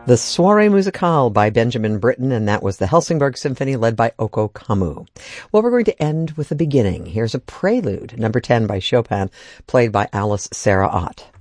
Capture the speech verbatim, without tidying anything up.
The Soirée Musicale by Benjamin Britten, and that was the Helsingborg Symphony led by Oko Kammu. Well, we're going to end with the beginning. Here's a prelude, number ten by Chopin, played by Alice Sarah Ott.